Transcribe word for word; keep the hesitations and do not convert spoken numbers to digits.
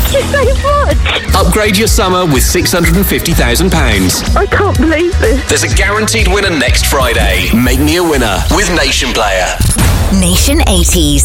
Thank you so much. Upgrade your summer with six hundred fifty thousand pounds. I can't believe this. There's a guaranteed winner next Friday. Make me a winner with Nation Player. Nation eighties.